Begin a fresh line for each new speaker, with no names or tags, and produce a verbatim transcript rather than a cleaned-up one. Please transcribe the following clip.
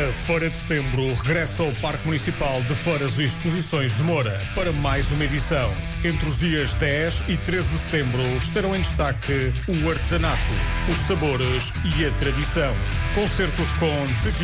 A Feira de Setembro regressa ao Parque Municipal de Feiras e Exposições de Moura para mais uma edição. Entre os dias dez e treze de setembro estarão em destaque o artesanato, os sabores e a tradição. Concertos com The